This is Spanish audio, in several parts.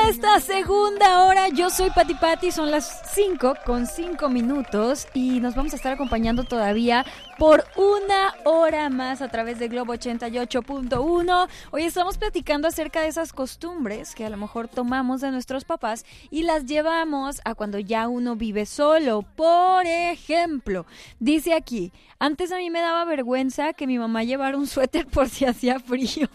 esta segunda hora. Yo soy Pati, son las 5:05 y nos vamos a estar acompañando todavía por una hora más a través de Globo 88.1. Hoy estamos platicando acerca de esas costumbres que a lo mejor tomamos de nuestros papás y las llevamos a cuando ya uno vive solo. Por ejemplo, dice aquí, antes a mí me daba vergüenza que mi mamá llevara un suéter por si hacía frío.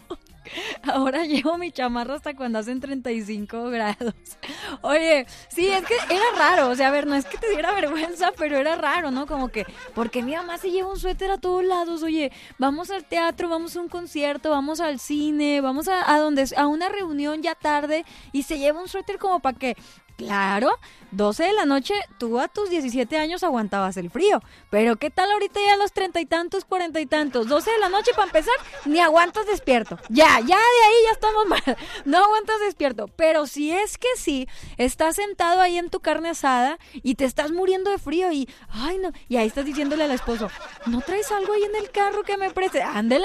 Ahora llevo mi chamarra hasta cuando hacen 35 grados. Oye, sí, es que era raro. O sea, a ver, no es que te diera vergüenza, pero era raro, ¿no? Como que, porque mi mamá se lleva un suéter a todos lados. Oye, vamos al teatro, vamos a un concierto, vamos al cine, vamos a una reunión ya tarde y se lleva un suéter como para que... Claro, 12 de la noche, tú a tus 17 años aguantabas el frío, pero ¿qué tal ahorita ya a los 30 y tantos, 40 y tantos? 12 de la noche para empezar, ni aguantas despierto, ya de ahí ya estamos mal, no aguantas despierto, pero si es que sí, estás sentado ahí en tu carne asada y te estás muriendo de frío y, ay no, y ahí estás diciéndole al esposo, ¿no traes algo ahí en el carro que me preste? Ándele,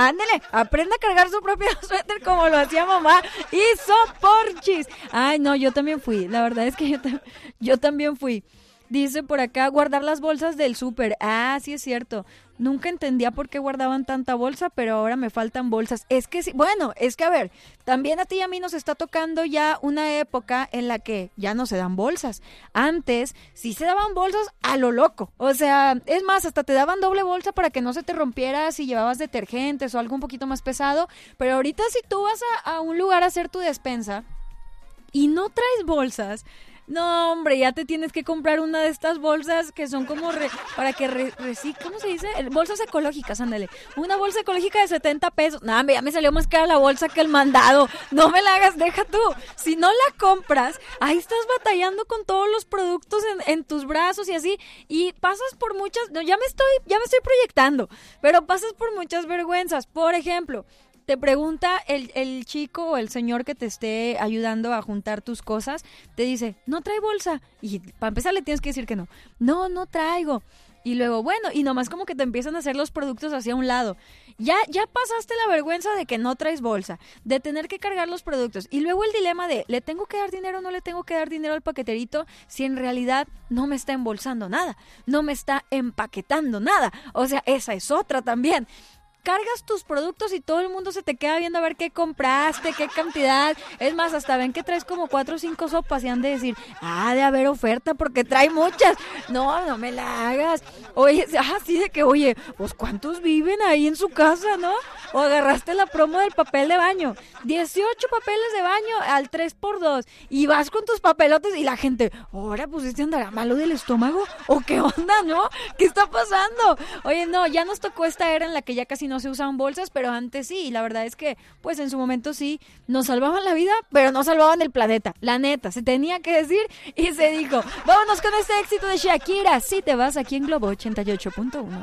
aprenda a cargar su propio suéter como lo hacía mamá y soporchis. Ay no, yo también fui. La verdad es que yo también fui. Dice por acá, guardar las bolsas del súper. Ah, sí es cierto. Nunca entendía por qué guardaban tanta bolsa, pero ahora me faltan bolsas. Es que sí, bueno, es que a ver, también a ti y a mí nos está tocando ya una época en la que ya no se dan bolsas. Antes sí se daban bolsas a lo loco. O sea, es más, hasta te daban doble bolsa para que no se te rompiera si llevabas detergentes o algo un poquito más pesado. Pero ahorita si tú vas a un lugar a hacer tu despensa y no traes bolsas, no hombre, ya te tienes que comprar una de estas bolsas que son como para que ¿cómo se dice? Bolsas ecológicas, ándale. Una bolsa ecológica de 70 pesos. No, hombre, ya me salió más cara la bolsa que el mandado. No me la hagas, deja tú. Si no la compras, ahí estás batallando con todos los productos en tus brazos y así, y pasas por muchas, no, ya me estoy proyectando, pero pasas por muchas vergüenzas. Por ejemplo, te pregunta el chico o el señor que te esté ayudando a juntar tus cosas, te dice, ¿no trae bolsa? Y para empezar le tienes que decir que no. No traigo. Y luego, bueno, y nomás como que te empiezan a hacer los productos hacia un lado. Ya pasaste la vergüenza de que no traes bolsa, de tener que cargar los productos. Y luego el dilema de, ¿le tengo que dar dinero o no le tengo que dar dinero al paqueterito? Si en realidad no me está embolsando nada, no me está empaquetando nada. O sea, esa es otra también. Cargas tus productos y todo el mundo se te queda viendo a ver qué compraste, qué cantidad. Es más, hasta ven que traes como 4 o 5 sopas y han de decir, de haber oferta porque trae muchas. No me la hagas. Oye, así de que, oye, pues ¿cuántos viven ahí en su casa, no? O agarraste la promo del papel de baño. 18 papeles de baño al 3x2. Y vas con tus papelotes y la gente, ahora pues este andará malo del estómago. ¿O qué onda, no? ¿Qué está pasando? Oye, no, ya nos tocó esta era en la que ya casi no se usaban bolsas, pero antes sí, y la verdad es que, pues en su momento sí, nos salvaban la vida, pero no salvaban el planeta, la neta, se tenía que decir y se dijo. Vámonos con este éxito de Shakira, si te vas aquí en Globo 88.1.